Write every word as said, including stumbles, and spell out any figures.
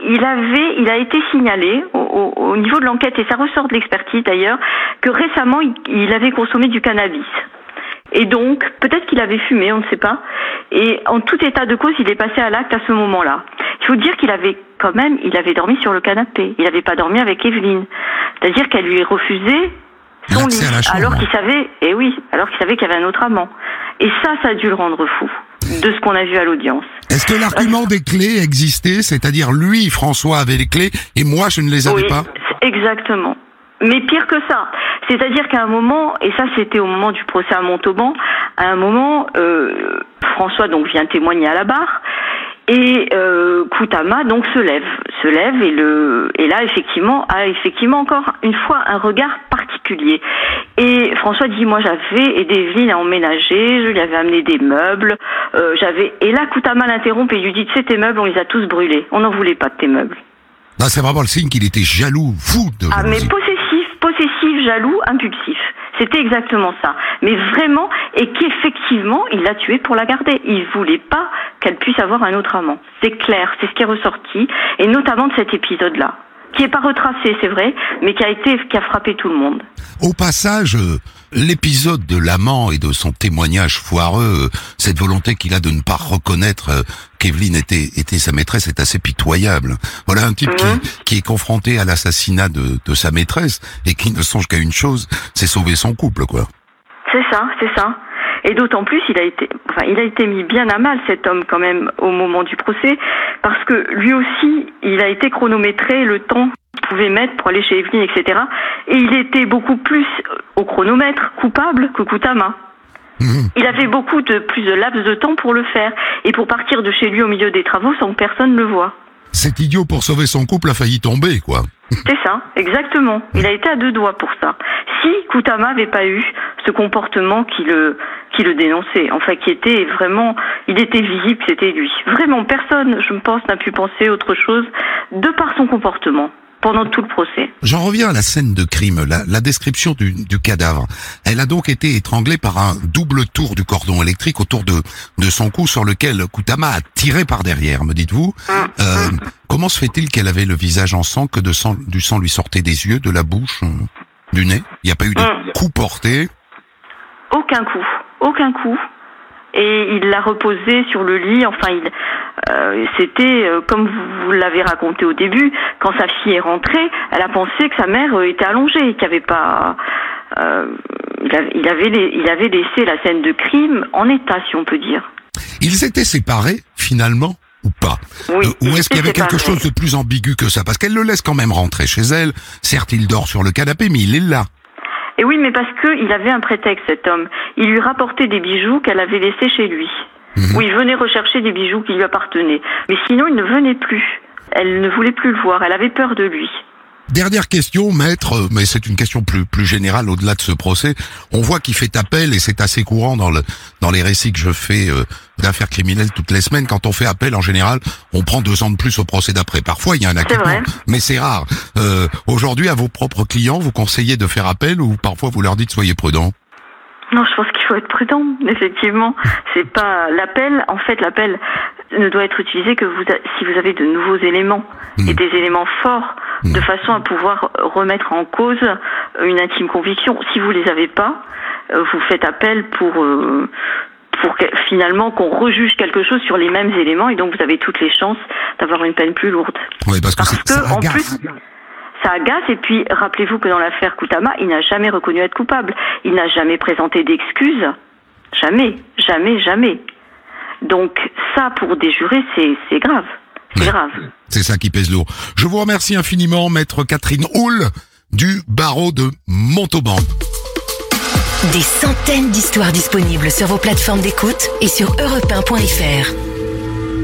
il avait, il a été signalé au, au, au niveau de l'enquête, et ça ressort de l'expertise d'ailleurs, que récemment il, il avait consommé du cannabis. Et donc, peut-être qu'il avait fumé, on ne sait pas. Et en tout état de cause, il est passé à l'acte à ce moment-là. Il faut dire qu'il avait quand même, il avait dormi sur le canapé. Il n'avait pas dormi avec Evelyne. C'est-à-dire qu'elle lui refusait son lit, alors qu'il savait, et oui, alors qu'il savait qu'il y avait un autre amant. Et ça, ça a dû le rendre fou, de ce qu'on a vu à l'audience. Est-ce que l'argument des clés existait, c'est-à-dire lui, François, avait les clés et moi, je ne les avais oui, pas? Exactement. Mais pire que ça, c'est-à-dire qu'à un moment, et ça c'était au moment du procès à Montauban, à un moment, euh, François donc vient témoigner à la barre, et euh, Koutama donc se lève, se lève et le et là effectivement a effectivement encore une fois un regard particulier. Et François dit, moi j'avais aidé Evelyne à emménager, je lui avais amené des meubles, euh, j'avais et là Koutama l'interrompt et lui dit, tu sais tes meubles on les a tous brûlés, on n'en voulait pas de tes meubles. Non, c'est vraiment le signe qu'il était jaloux, fou de Ah, mais possessif, possessif, jaloux, impulsif. C'était exactement ça. Mais vraiment, et qu'effectivement, il l'a tuée pour la garder. Il voulait pas qu'elle puisse avoir un autre amant. C'est clair, c'est ce qui est ressorti, et notamment de cet épisode-là, qui est pas retracé, c'est vrai, mais qui a été, qui a frappé tout le monde. Au passage, euh, l'épisode de l'amant et de son témoignage foireux, euh, cette volonté qu'il a de ne pas reconnaître euh, qu'Evelyne était était sa maîtresse est assez pitoyable. Voilà un type mmh. qui qui est confronté à l'assassinat de de sa maîtresse et qui ne songe qu'à une chose, c'est sauver son couple, quoi. C'est ça, c'est ça. Et d'autant plus, il a été, enfin, il a été mis bien à mal, cet homme, quand même, au moment du procès, parce que lui aussi, il a été chronométré le temps qu'il pouvait mettre pour aller chez Evelyne, et cetera. Et il était beaucoup plus au chronomètre coupable que Koutama. Mmh. Il avait beaucoup de plus de laps de temps pour le faire et pour partir de chez lui au milieu des travaux sans que personne le voie. Cet idiot, pour sauver son couple, a failli tomber, quoi. C'est ça, exactement. Il a été à deux doigts pour ça. Si Koutama n'avait pas eu ce comportement qui le qui le dénonçait, enfin qui était vraiment, il était visible que c'était lui. Vraiment, personne, je pense, n'a pu penser autre chose de par son comportement pendant tout le procès. J'en reviens à la scène de crime, la, la description du, du cadavre. Elle a donc été étranglée par un double tour du cordon électrique autour de, de son cou sur lequel Koutama a tiré par derrière, me dites-vous. Mmh. Euh, comment se fait-il qu'elle avait le visage en sang, que de sang, du sang lui sortait des yeux, de la bouche, du nez? Il n'y a pas eu de mmh. coup porté? Aucun coup, aucun coup. Et il l'a reposé sur le lit, enfin il, euh, c'était euh, comme vous, vous l'avez raconté au début, quand sa fille est rentrée, elle a pensé que sa mère euh, était allongée, qu'il n'y avait pas, euh, il, avait, il, avait, il avait laissé la scène de crime en état, si on peut dire. Ils étaient séparés finalement ou pas? Oui, euh, Ou est-ce qu'il y avait séparés. quelque chose de plus ambigu que ça? Parce qu'elle le laisse quand même rentrer chez elle, certes il dort sur le canapé, mais il est là. Et oui, mais parce qu'il avait un prétexte, cet homme. Il lui rapportait des bijoux qu'elle avait laissés chez lui. Mmh. Où il venait rechercher des bijoux qui lui appartenaient. Mais sinon, il ne venait plus. Elle ne voulait plus le voir. Elle avait peur de lui. Dernière question, maître, mais c'est une question plus plus générale au-delà de ce procès. On voit qu'il fait appel, et c'est assez courant dans le dans les récits que je fais euh, d'affaires criminelles toutes les semaines. Quand on fait appel, en général, on prend deux ans de plus au procès d'après. Parfois, il y a un acquittement, mais c'est rare. Euh, aujourd'hui, à vos propres clients, vous conseillez de faire appel ou parfois vous leur dites soyez prudents? Non, je pense qu'il faut être prudent, effectivement. C'est pas l'appel. En fait, l'appel ne doit être utilisé que vous, si vous avez de nouveaux éléments mmh. et des éléments forts, mmh. de façon à pouvoir remettre en cause une intime conviction. Si vous les avez pas, vous faites appel pour euh, pour que, finalement qu'on rejuge quelque chose sur les mêmes éléments, et donc vous avez toutes les chances d'avoir une peine plus lourde. Oui, parce que, parce c'est, que ça en agace. plus. Ça agace, et puis rappelez-vous que dans l'affaire Koutama, il n'a jamais reconnu être coupable. Il n'a jamais présenté d'excuses. Jamais, jamais, jamais. Donc ça, pour des jurés, c'est, c'est grave. C'est ouais, grave. C'est ça qui pèse lourd. Je vous remercie infiniment, maître Catherine Houle, du barreau de Montauban. Des centaines d'histoires disponibles sur vos plateformes d'écoute et sur europe un point f r.